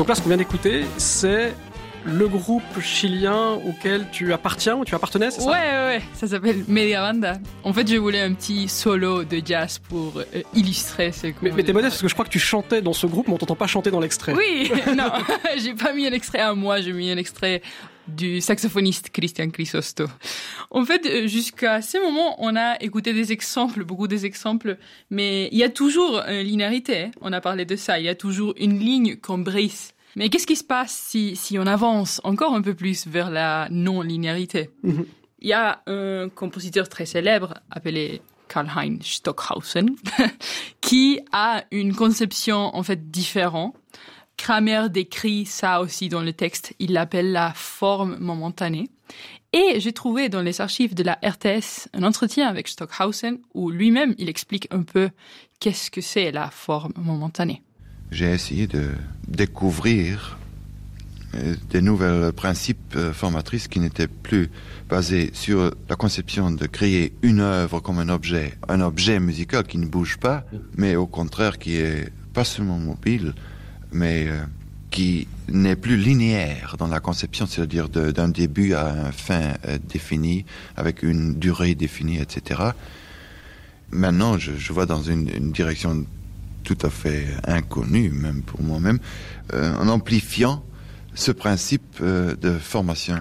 Donc là, ce qu'on vient d'écouter, c'est le groupe chilien auquel tu appartiens ou tu appartenais, c'est ça? Ouais, ça s'appelle Media Banda. En fait, je voulais un petit solo de jazz pour illustrer ce groupe. Mais t'es modeste parce que je crois que tu chantais dans ce groupe, mais on t'entend pas chanter dans l'extrait. Oui, non, j'ai pas mis un extrait à moi, j'ai mis un extrait du saxophoniste Christian Crisosto. En fait, jusqu'à ce moment, on a écouté des exemples, beaucoup des exemples, mais il y a toujours une linéarité, on a parlé de ça, il y a toujours une ligne qu'on brise. Mais qu'est-ce qui se passe si on avance encore un peu plus vers la non-linéarité? Il y a un compositeur très célèbre appelé Karlheinz Stockhausen qui a une conception en fait différente. Kramer décrit ça aussi dans le texte. Il l'appelle la forme momentanée. Et j'ai trouvé dans les archives de la RTS un entretien avec Stockhausen où lui-même il explique un peu qu'est-ce que c'est la forme momentanée. J'ai essayé de découvrir des nouveaux principes formatrices qui n'étaient plus basés sur la conception de créer une œuvre comme un objet musical qui ne bouge pas, mais au contraire qui est pas seulement mobile, mais qui n'est plus linéaire dans la conception, c'est-à-dire d'un début à une fin définie, avec une durée définie, etc. Maintenant, je vois dans une direction tout à fait inconnue, même pour moi-même, en amplifiant ce principe de formation.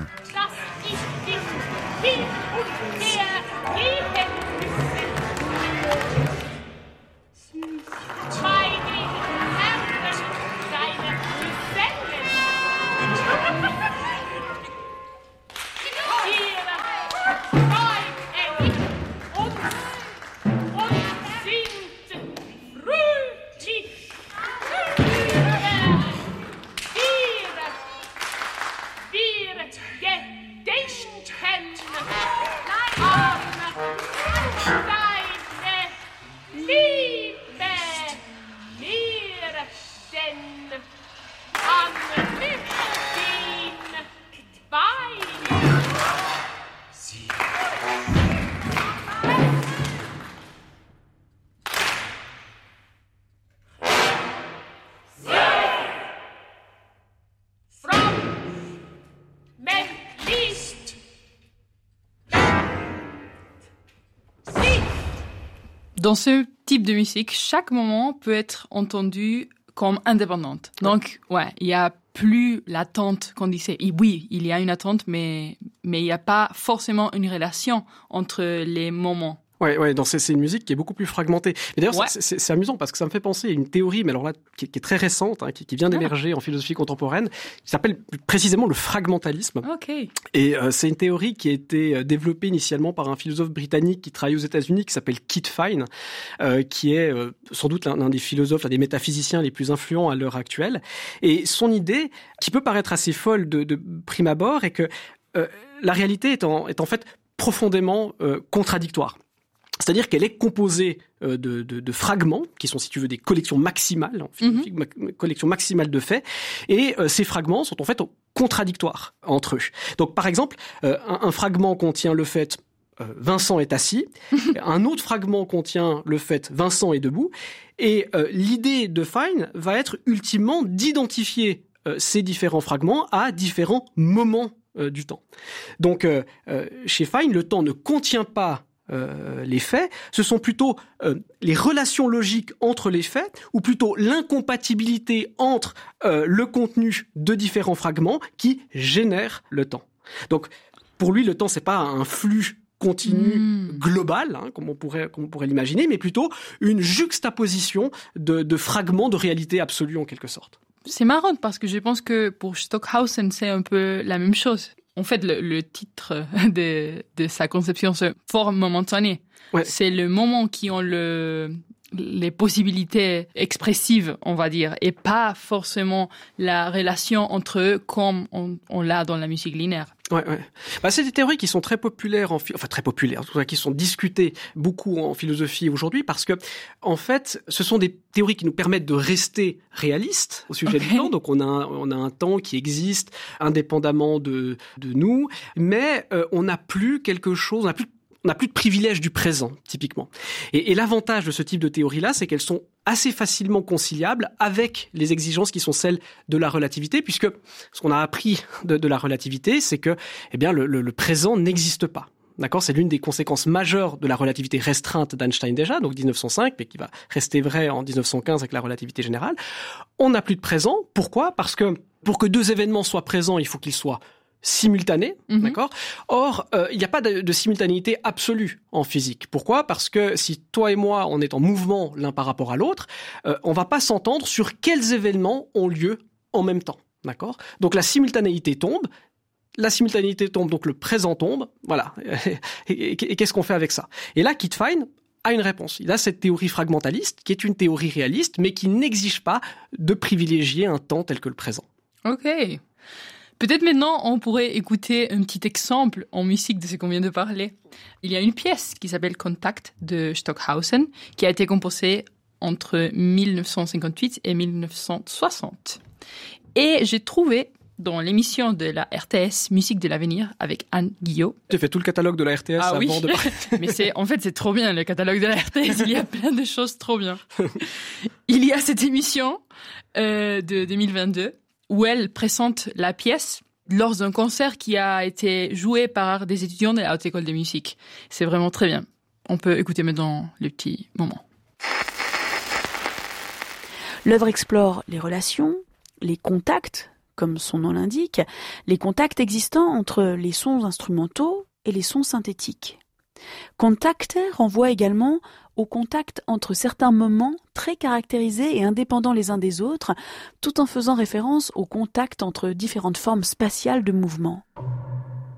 Dans ce type de musique, chaque moment peut être entendu comme indépendante. Donc, il y a plus l'attente qu'on disait. Et oui, il y a une attente, mais il n'y a pas forcément une relation entre les moments. Ouais, c'est une musique qui est beaucoup plus fragmentée. Mais d'ailleurs, c'est amusant parce que ça me fait penser à une théorie, mais alors là, qui est très récente, hein, qui vient d'émerger en philosophie contemporaine, qui s'appelle précisément le fragmentalisme. Okay. Et c'est une théorie qui a été développée initialement par un philosophe britannique qui travaille aux États-Unis, qui s'appelle Kit Fine, qui est sans doute l'un des philosophes, l'un des métaphysiciens les plus influents à l'heure actuelle. Et son idée, qui peut paraître assez folle de prime abord, est que la réalité est en fait profondément contradictoire. C'est-à-dire qu'elle est composée de fragments, qui sont, si tu veux, des collections maximales, collections maximales de faits, et ces fragments sont en fait contradictoires entre eux. Donc, par exemple, un fragment contient le fait Vincent est assis, un autre fragment contient le fait Vincent est debout, et l'idée de Fine va être ultimement d'identifier ces différents fragments à différents moments du temps. Donc, chez Fine, le temps ne contient pas les faits, ce sont plutôt les relations logiques entre les faits, ou plutôt l'incompatibilité entre le contenu de différents fragments qui génèrent le temps. Donc, pour lui, le temps, c'est pas un flux continu global, hein, comme on pourrait l'imaginer, mais plutôt une juxtaposition de fragments de réalité absolue en quelque sorte. C'est marrant parce que je pense que pour Stockhausen, c'est un peu la même chose. En fait, le titre de sa conception, c'est forme momentanée. Ouais. C'est le moment qui ont les possibilités expressives, on va dire, et pas forcément la relation entre eux comme on l'a dans la musique linéaire. Ouais. Bah, c'est des théories qui sont très populaires très populaires, en tout cas, qui sont discutées beaucoup en philosophie aujourd'hui parce que, en fait, ce sont des théories qui nous permettent de rester réalistes au sujet du temps. Donc, on a un temps qui existe indépendamment de nous, mais on n'a plus quelque chose, on n'a plus de privilège du présent, typiquement. Et l'avantage de ce type de théorie-là, c'est qu'elles sont assez facilement conciliable avec les exigences qui sont celles de la relativité, puisque ce qu'on a appris de la relativité, c'est que le présent n'existe pas. D'accord, c'est l'une des conséquences majeures de la relativité restreinte d'Einstein déjà, donc 1905, mais qui va rester vrai en 1915 avec la relativité générale. On n'a plus de présent. Pourquoi ? Parce que pour que deux événements soient présents, il faut qu'ils soient simultanés, d'accord ? Or, il n'y a pas de simultanéité absolue en physique. Pourquoi ? Parce que si toi et moi, on est en mouvement l'un par rapport à l'autre, on va pas s'entendre sur quels événements ont lieu en même temps, d'accord ? Donc la simultanéité tombe. Donc le présent tombe, voilà. Et qu'est-ce qu'on fait avec ça ? Et là, Kit Fine a une réponse. Il a cette théorie fragmentaliste, qui est une théorie réaliste, mais qui n'exige pas de privilégier un temps tel que le présent. Ok. Peut-être maintenant, on pourrait écouter un petit exemple en musique de ce qu'on vient de parler. Il y a une pièce qui s'appelle Contact de Stockhausen, qui a été composée entre 1958 et 1960. Et j'ai trouvé dans l'émission de la RTS Musique de l'avenir avec Anne Guillot. Tu as fait tout le catalogue de la RTS avant de parler. Mais c'est trop bien le catalogue de la RTS. Il y a plein de choses trop bien. Il y a cette émission de 2022 où elle présente la pièce lors d'un concert qui a été joué par des étudiants de la Haute École de Musique. C'est vraiment très bien. On peut écouter maintenant le petit moment. L'œuvre explore les relations, les contacts, comme son nom l'indique, les contacts existants entre les sons instrumentaux et les sons synthétiques. Contact renvoie également au contact entre certains moments très caractérisés et indépendants les uns des autres, tout en faisant référence au contact entre différentes formes spatiales de mouvement.